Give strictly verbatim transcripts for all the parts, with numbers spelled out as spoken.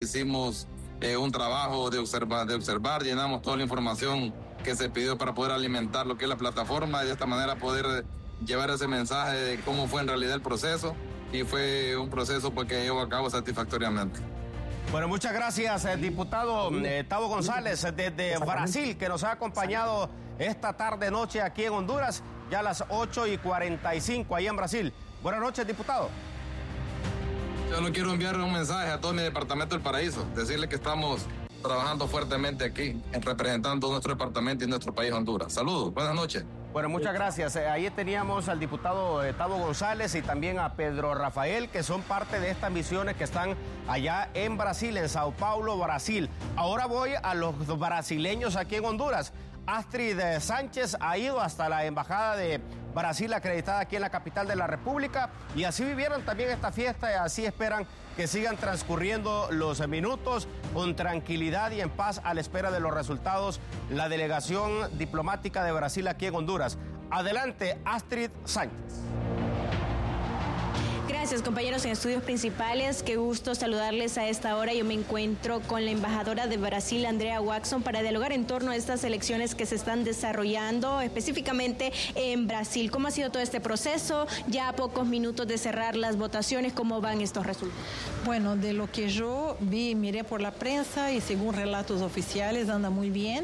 hicimos eh, un trabajo de observar, de observar, llenamos toda la información que se pidió para poder alimentar lo que es la plataforma y de esta manera poder llevar ese mensaje de cómo fue en realidad el proceso, y fue un proceso pues, que llevó a cabo satisfactoriamente. Bueno, muchas gracias, eh, diputado eh, Tavo González, desde Brasil, que nos ha acompañado esta tarde-noche aquí en Honduras, ya a las ocho y cuarenta y cinco, ahí en Brasil. Buenas noches, diputado. Yo no quiero enviar un mensaje a todo mi departamento del Paraíso, decirle que estamos trabajando fuertemente aquí, representando nuestro departamento y nuestro país, Honduras. Saludos, buenas noches. Bueno, muchas gracias. Eh, ahí teníamos al diputado eh, Tavo González y también a Pedro Rafael, que son parte de estas misiones que están allá en Brasil, en Sao Paulo, Brasil. Ahora voy a los brasileños aquí en Honduras. Astrid eh, Sánchez ha ido hasta la embajada de Brasil acreditada aquí en la capital de la República, y así vivieron también esta fiesta y así esperan que sigan transcurriendo los minutos con tranquilidad y en paz a la espera de los resultados la delegación diplomática de Brasil aquí en Honduras. Adelante, Astrid Sánchez. Gracias, compañeros en estudios principales. Qué gusto saludarles a esta hora. Yo me encuentro con la embajadora de Brasil, Andrea Waxson, para dialogar en torno a estas elecciones que se están desarrollando específicamente en Brasil. ¿Cómo ha sido todo este proceso? Ya a pocos minutos de cerrar las votaciones, ¿cómo van estos resultados? Bueno, de lo que yo vi, miré por la prensa y según relatos oficiales, anda muy bien.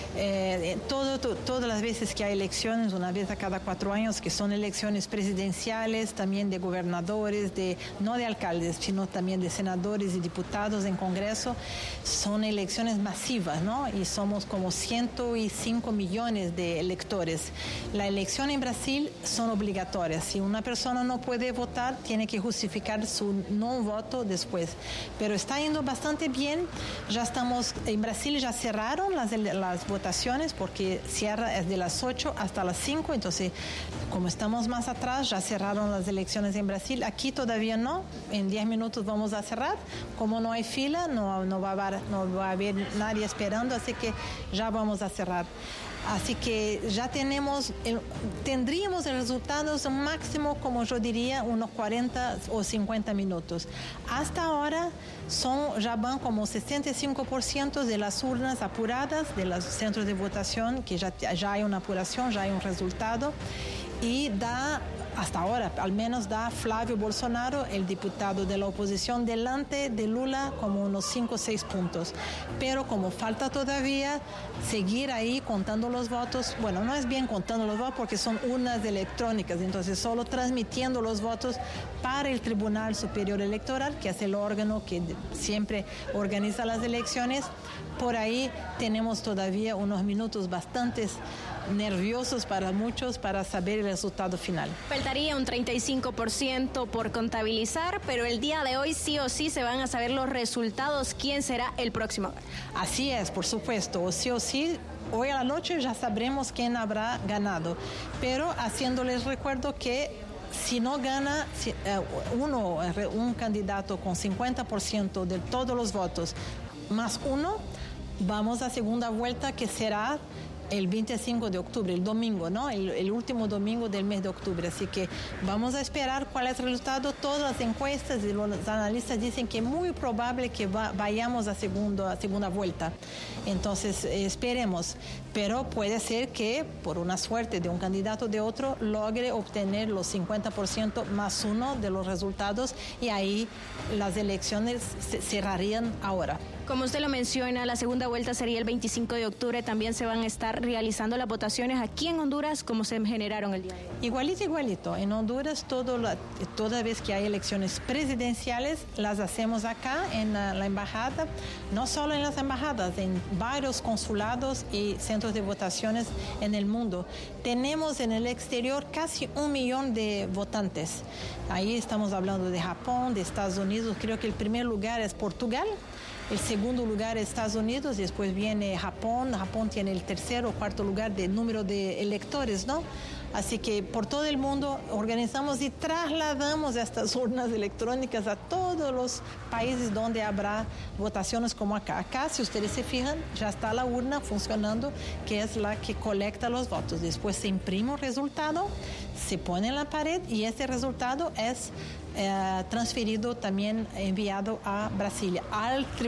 Eh, todo, to, todas las veces que hay elecciones, una vez a cada cuatro años, que son elecciones presidenciales, también de gobernadores, de, no de alcaldes, sino también de senadores y diputados en Congreso, son elecciones masivas, ¿no? Y somos como ciento cinco millones de electores. La elección en Brasil son obligatorias. Si una persona no puede votar, tiene que justificar su no voto después. Pero está yendo bastante bien. Ya estamos, en Brasil ya cerraron las, las votaciones porque cierra es de las ocho hasta las cinco, entonces como estamos más atrás, ya cerraron las elecciones en Brasil. Aquí todavía no, en diez minutos vamos a cerrar. Como no hay fila, no, no, va a haber, no va a haber nadie esperando, así que ya vamos a cerrar. Así que ya tenemos, el, tendríamos el resultado máximo, como yo diría, unos cuarenta o cincuenta minutos. Hasta ahora son, ya van como sesenta y cinco por ciento de las urnas apuradas, de los centros de votación, que ya, ya hay una apuración, ya hay un resultado. Y da, hasta ahora, al menos da Flávio Bolsonaro, el diputado de la oposición, delante de Lula como unos cinco o seis puntos. Pero como falta todavía seguir ahí contando los votos, bueno, no es bien contando los votos porque son urnas electrónicas, entonces solo transmitiendo los votos para el Tribunal Superior Electoral, que es el órgano que siempre organiza las elecciones. Por ahí tenemos todavía unos minutos bastante nerviosos para muchos para saber el resultado final. Faltaría un treinta y cinco por ciento por contabilizar, pero el día de hoy sí o sí se van a saber los resultados. ¿Quién será el próximo? Así es, por supuesto, o sí o sí. Hoy a la noche ya sabremos quién habrá ganado, pero haciéndoles recuerdo que si no gana si, uh, uno, un candidato con cincuenta por ciento de todos los votos más uno, vamos a segunda vuelta, que será el veinticinco de octubre, el domingo, ¿no? El, el último domingo del mes de octubre. Así que vamos a esperar cuál es el resultado. Todas las encuestas y los analistas dicen que es muy probable que va, vayamos a, segundo, a segunda vuelta. Entonces, eh, esperemos. Pero puede ser que, por una suerte de un candidato o de otro, logre obtener los cincuenta por ciento más uno de los resultados, y ahí las elecciones se cerrarían ahora. Como usted lo menciona, la segunda vuelta sería el veinticinco de octubre. También se van a estar realizando las votaciones aquí en Honduras, como se generaron el día de hoy. Igualito, igualito. En Honduras, todo la, toda vez que hay elecciones presidenciales, las hacemos acá en la, la embajada. No solo en las embajadas, en varios consulados y centros de votaciones en el mundo. Tenemos en el exterior casi un millón de votantes. Ahí estamos hablando de Japón, de Estados Unidos. Creo que el primer lugar es Portugal. El segundo lugar es Estados Unidos, después viene Japón. Japón tiene el tercer o cuarto lugar de número de electores, ¿no? Así que por todo el mundo organizamos y trasladamos estas urnas electrónicas a todos los países donde habrá votaciones como acá. Acá, si ustedes se fijan, ya está la urna funcionando, que es la que colecta los votos. Después se imprime un resultado, se pone en la pared y ese resultado es eh, transferido, también enviado a Brasilia, al tribunal.